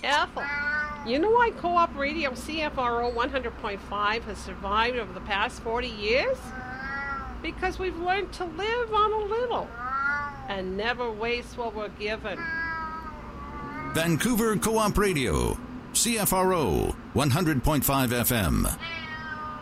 careful. You know why Co-op Radio CFRO 100.5 has survived over the past 40 years? Because we've learned to live on a little and never waste what we're given. Vancouver Co-op Radio, CFRO 100.5 FM.